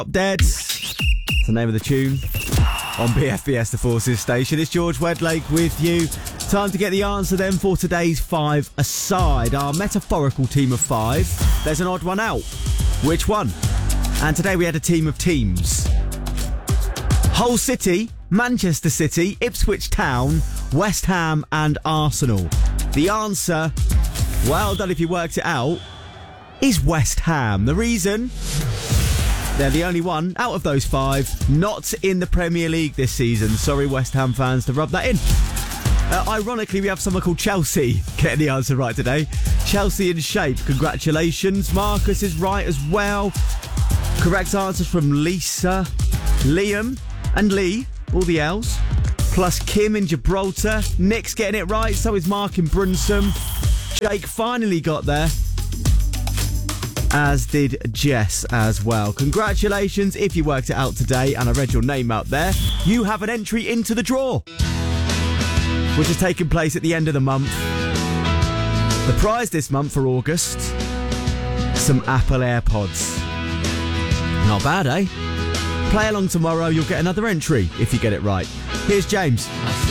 Dead. That's the name of the tune on BFBS, the Forces station. It's George Wedlake with you. Time to get the answer then for today's 5-a-side. Our metaphorical team of 5. There's an odd one out. Which one? And today we had a team of teams. Hull City, Manchester City, Ipswich Town, West Ham and Arsenal. The answer, well done if you worked it out, is West Ham. The reason? They're the only one out of those 5 not in the Premier League this season. Sorry, West Ham fans, to rub that in. Ironically, we have someone called Chelsea getting the answer right today. Chelsea in shape. Congratulations. Marcus is right as well. Correct answers from Lisa, Liam and Lee, all the L's. Plus Kim in Gibraltar. Nick's getting it right. So is Mark in Brunsum. Jake finally got there. As did Jess as well. Congratulations if you worked it out today and I read your name out there. You have an entry into the draw, which is taking place at the end of the month. The prize this month for August, some Apple AirPods. Not bad, eh? Play along tomorrow, you'll get another entry if you get it right. Here's James.